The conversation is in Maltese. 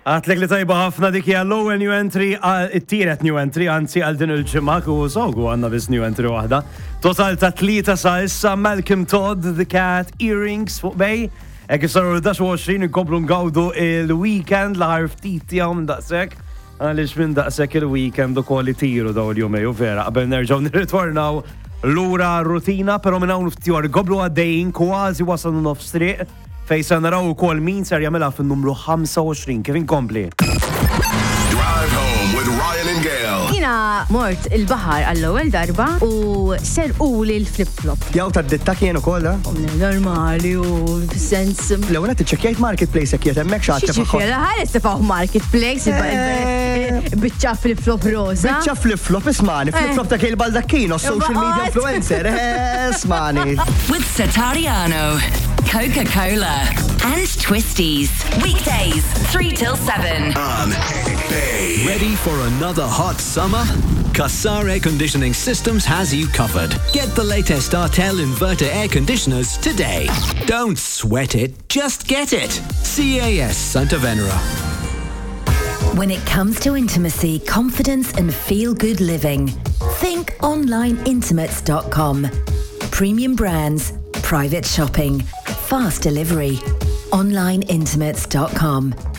Għatlek li tajba ħafna dik hija l-ewwel new entry, it-tielet new entry, anzi għal din il-ġimgħa u sogu għandna biss new entry waħda. Total ta' 3 sa issa Malcolm Todd, The Cat, Earrings fuq bej. Ek isaru 11:20 inkomplu ngawdu il-weekend l-ħar ftit tiegħu minn daqshekk. Għaliex minn daqshekk il-weekend ukoll itiru dawn il-jumej u vera qabel nerġgħu nirritornaw lura rutina, però minn hawn ftihar goblu għaddejjin kważi wasalnu nofs triq. Fejsa naraw ukoll min ser jagħmilha fin-numru 25 kif inkompli. Drive home with Ryan and Gail. Jina mort il-baħar għall-ewwel darba u serquli l-flip-flop. Jaw tad-ditta kien ukoll, Normali u sens. L-ewwel qed tiċċekkjajt marketplace jekk jgħid hemmhekk xi ħadd ħares tifgħu marketplace biċċa flip-flop rosa. Biċċa flip-flop ismani, flip-flop ta' Gail Baldacchino, social media influencer. Ismani. With Satariano, Coca-Cola and Twisties. Weekdays 3 till 7. On Bay. Ready for another hot summer? Qassar Air Conditioning Systems has you covered. Get the latest Artel inverter air conditioners today. Don't sweat it, just get it. CAS Santa Venera. When it comes to intimacy, confidence and feel-good living, think onlineintimates.com. Premium brands, private shopping, fast delivery. onlineintimates.com.